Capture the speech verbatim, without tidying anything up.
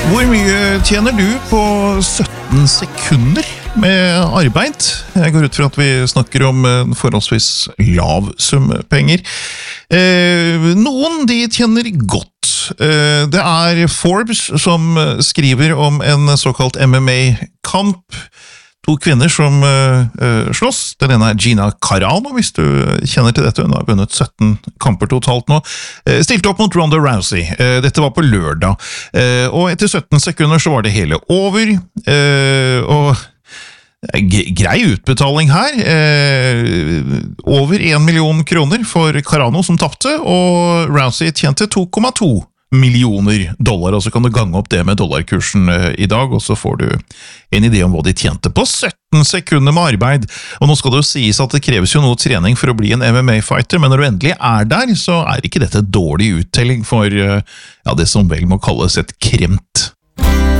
Hvor mye tjener du på sytten sekunder med arbeid? Jeg går ut fra at vi snakker om en forholdsvis lav sum penger. Eh, noen de tjener godt. Eh, det er Forbes som skriver om en såkalt M M A-kamp. To kvinner som uh, uh, slåss. Den ene er Gina Carano, hvis du kjenner til dette. Hun har vunnet sytten kamper totalt nå. Uh, stilte opp mot Ronda Rousey. Uh, dette var på lørdag. Uh, og etter sytten sekunder så var det hele over. Uh, og grei utbetaling her. Uh, over en million kroner for Carano som tappte, og Rousey tjente to komma to millioner dollar, og så kan du gange opp det med dollarkursen i dag, og så får du en idé om hva de tjente på sytten sekunder med arbeid. Og nå skal det jo sies at det kreves jo noe trening for å bli en M M A-fighter, men når du endelig er der, så er ikke dette dårlig uttelling for ja, det som vel må kalles et kremt